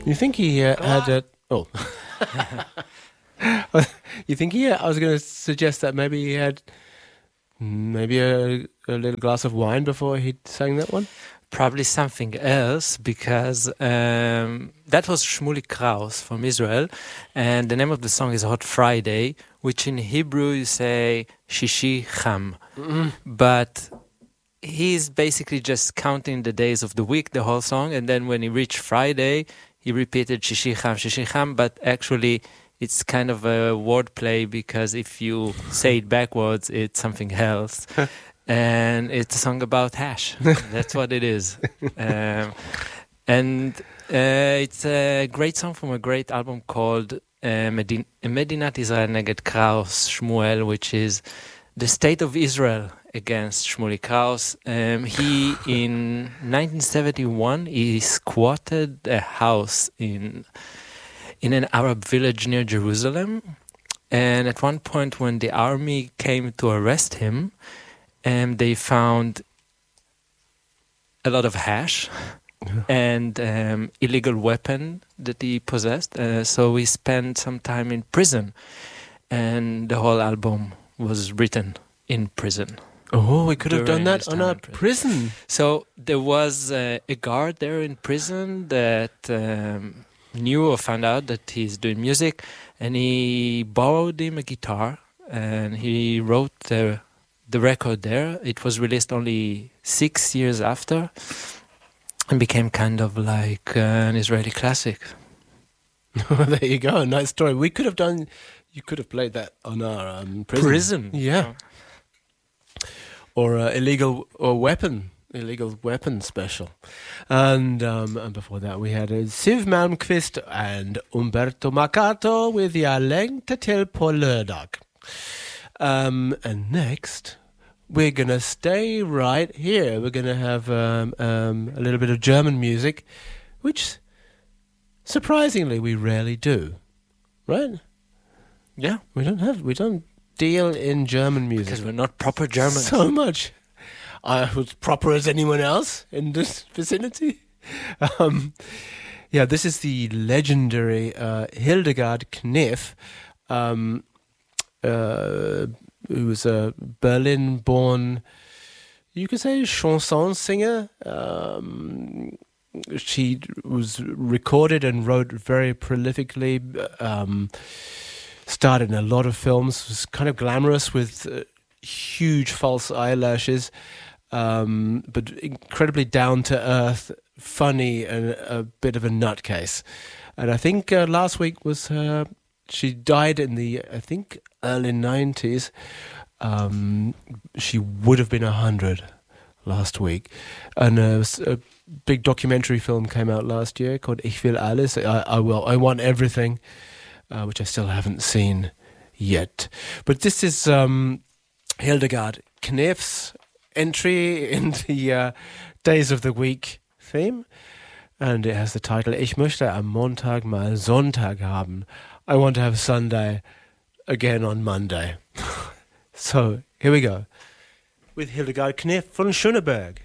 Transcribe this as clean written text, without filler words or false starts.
You think he had a... Oh. You think he... I was going to suggest that maybe he had maybe a little glass of wine before he sang that one? Probably something else, because that was Shmuley Kraus from Israel, and the name of the song is Hot Friday, which in Hebrew you say Shishi Cham. But he's basically just counting the days of the week, the whole song, and then when he reached Friday, he repeated Shishi Cham, but actually it's kind of a wordplay, because if you say it backwards, it's something else. And it's a song about hash. That's what it is. And it's a great song from a great album called Medinat Israel Neged Kraus Shmuel, which is the state of Israel against Shmuley Kraus. He, in 1971, he squatted a house in an Arab village near Jerusalem. And at one point when the army came to arrest him, they found a lot of hash and illegal weapon that he possessed. So he spent some time in prison, and the whole album was written in prison. Oh, we could have done that on a prison. So there was a guard there in prison that knew or found out that he's doing music, and he borrowed him a guitar, and he wrote the record there. It was released only 6 years after and became kind of like an Israeli classic. There you go, nice story. You could have played that on our prison. Yeah. Or illegal weapon special. And before that we had Siv Malmqvist and Umberto Macato with Yaleng Till på lördag. And next, we're going to stay right here. We're going to have a little bit of German music, which, surprisingly, we rarely do. Right? Yeah. We don't deal in German music. Because we're not proper Germans. So much. I was proper as anyone else in this vicinity. This is the legendary Hildegard Knef, who was a Berlin-born, you could say, chanson singer. She was recorded and wrote very prolifically, starred in a lot of films, was kind of glamorous with huge false eyelashes, but incredibly down-to-earth, funny, and a bit of a nutcase. And I think last week was her... She died in the, I think, early 90s. She would have been 100 last week. And a big documentary film came out last year called Ich will alles. I want everything, which I still haven't seen yet. But this is Hildegard Knef's entry in the Days of the Week theme. And it has the title, Ich möchte am Montag mal Sonntag haben. I want to have Sunday again on Monday. So, here we go. With Hildegard Knef von Schöneberg.